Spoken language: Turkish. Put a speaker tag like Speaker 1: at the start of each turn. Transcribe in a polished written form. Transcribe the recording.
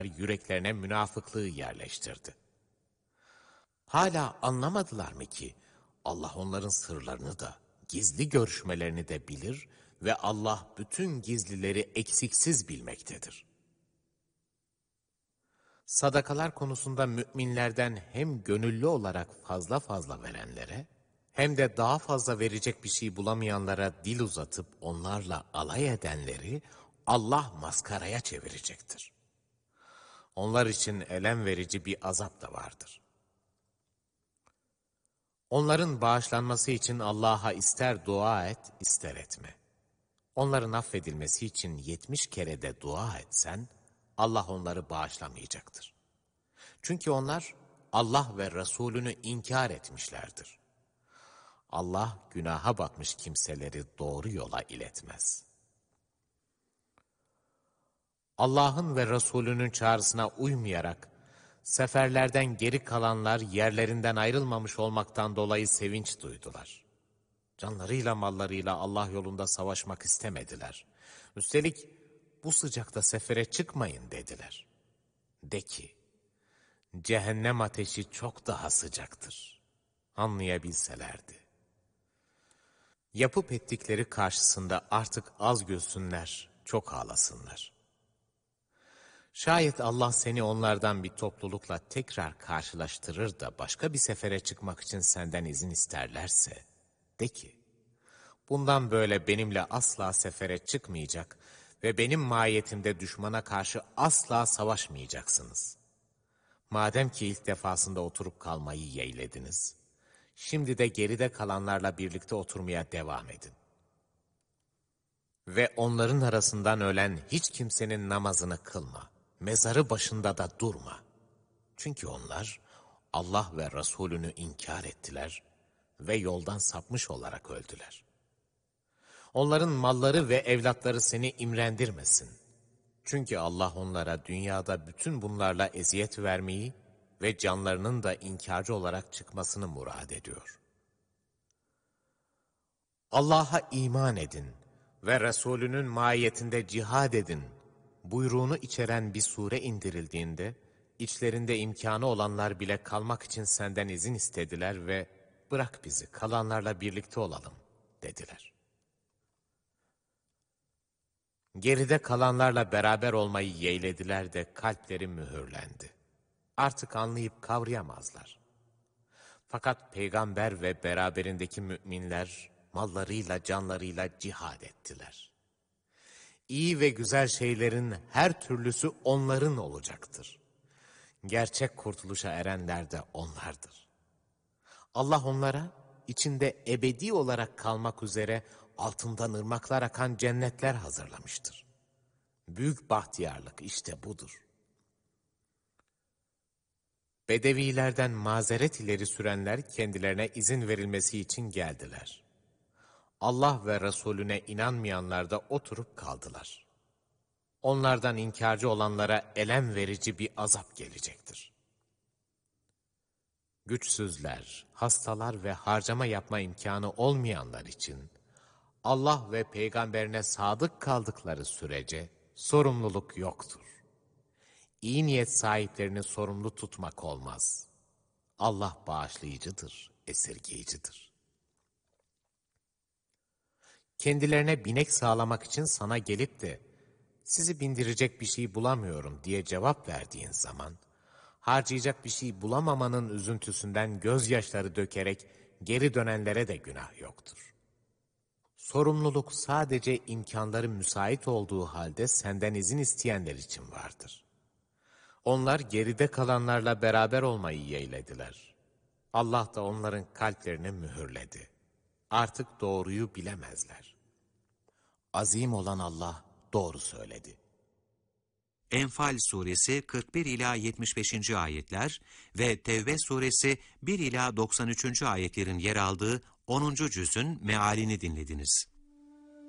Speaker 1: yüreklerine münafıklığı yerleştirdi. Hala anlamadılar mı ki Allah onların sırlarını da, gizli görüşmelerini de bilir ve Allah bütün gizlileri eksiksiz bilmektedir. Sadakalar konusunda müminlerden hem gönüllü olarak fazla fazla verenlere, hem de daha fazla verecek bir şey bulamayanlara dil uzatıp onlarla alay edenleri Allah maskaraya çevirecektir. Onlar için elem verici bir azap da vardır. Onların bağışlanması için Allah'a ister dua et, ister etme. Onların affedilmesi için 70 kere de dua etsen, Allah onları bağışlamayacaktır. Çünkü onlar Allah ve Resulünü inkar etmişlerdir. Allah günaha batmış kimseleri doğru yola iletmez. Allah'ın ve Resulünün çağrısına uymayarak, seferlerden geri kalanlar yerlerinden ayrılmamış olmaktan dolayı sevinç duydular. Canlarıyla mallarıyla Allah yolunda savaşmak istemediler. Üstelik bu sıcakta sefere çıkmayın dediler. De ki, cehennem ateşi çok daha sıcaktır. Anlayabilselerdi. Yapıp ettikleri karşısında artık az gülsünler, çok ağlasınlar. Şayet Allah seni onlardan bir toplulukla tekrar karşılaştırır da başka bir sefere çıkmak için senden izin isterlerse, de ki, bundan böyle benimle asla sefere çıkmayacak ve benim mahiyetimde düşmana karşı asla savaşmayacaksınız. Madem ki ilk defasında oturup kalmayı yeğlediniz, şimdi de geride kalanlarla birlikte oturmaya devam edin. Ve onların arasından ölen hiç kimsenin namazını kılma, mezarı başında da durma. Çünkü onlar Allah ve Resulünü inkar ettiler ve yoldan sapmış olarak öldüler. Onların malları ve evlatları seni imrendirmesin. Çünkü Allah onlara dünyada bütün bunlarla eziyet vermeyi ve canlarının da inkarcı olarak çıkmasını murad ediyor. Allah'a iman edin ve Resulünün mahiyetinde cihad edin buyruğunu içeren bir sure indirildiğinde, içlerinde imkanı olanlar bile kalmak için senden izin istediler ve bırak bizi kalanlarla birlikte olalım dediler. Geride kalanlarla beraber olmayı yeğlediler de kalpleri mühürlendi. Artık anlayıp kavrayamazlar. Fakat peygamber ve beraberindeki müminler mallarıyla canlarıyla cihad ettiler. İyi ve güzel şeylerin her türlüsü onların olacaktır. Gerçek kurtuluşa erenler de onlardır. Allah onlara içinde ebedi olarak kalmak üzere altından ırmaklar akan cennetler hazırlamıştır. Büyük bahtiyarlık işte budur. Bedevilerden mazeret ileri sürenler kendilerine izin verilmesi için geldiler. Allah ve Resulüne inanmayanlar da oturup kaldılar. Onlardan inkarcı olanlara elem verici bir azap gelecektir. Güçsüzler, hastalar ve harcama yapma imkanı olmayanlar için Allah ve peygamberine sadık kaldıkları sürece sorumluluk yoktur. İyi niyet sahiplerini sorumlu tutmak olmaz. Allah bağışlayıcıdır, esirgeyicidir. Kendilerine binek sağlamak için sana gelip de sizi bindirecek bir şey bulamıyorum diye cevap verdiğin zaman, harcayacak bir şey bulamamanın üzüntüsünden gözyaşları dökerek geri dönenlere de günah yoktur. Sorumluluk sadece imkanları müsait olduğu halde senden izin isteyenler için vardır. Onlar geride kalanlarla beraber olmayı yeğlediler. Allah da onların kalplerini mühürledi. Artık doğruyu bilemezler. Azim olan Allah doğru söyledi.
Speaker 2: Enfal suresi 41 ila 75. ayetler ve Tevbe suresi 1 ila 93. ayetlerin yer aldığı 10. cüzün mealini dinlediniz.